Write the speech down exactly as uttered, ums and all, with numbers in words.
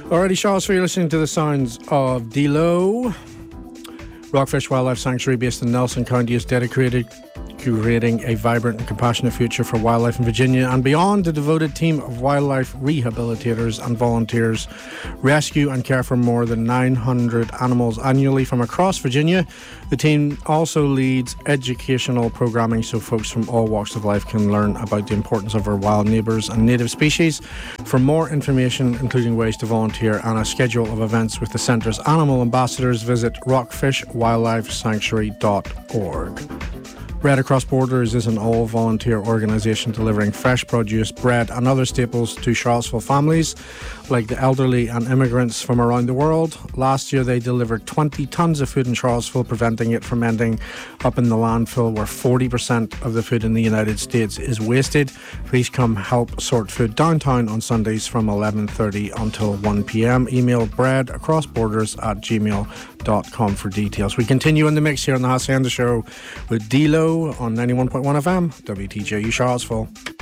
Alrighty, Charles, for you listening to the sounds of D-Lo. Rockfish Wildlife Sanctuary, based in Nelson County, is dedicated to creating a vibrant and compassionate future for wildlife in Virginia and beyond. The devoted team of wildlife rehabilitators and volunteers rescue and care for more than nine hundred animals annually from across Virginia. The team also leads educational programming so folks from all walks of life can learn about the importance of our wild neighbours and native species. For more information, including ways to volunteer and a schedule of events with the Centre's animal ambassadors, visit rockfish wildlife sanctuary dot org. Bread Across Borders is an all-volunteer organisation delivering fresh produce, bread and other staples to Charlottesville families like the elderly and immigrants from around the world. Last year they delivered twenty tonnes of food in Charlottesville, preventing it from ending up in the landfill where forty percent of the food in the United States is wasted. Please come help sort food downtown on Sundays from eleven thirty until one p.m. Email breadacrossborders at gmail dot com for details. We continue in the mix here on the Hacienda Show with D-Lo on ninety-one point one F M, W T J U Charlottesville.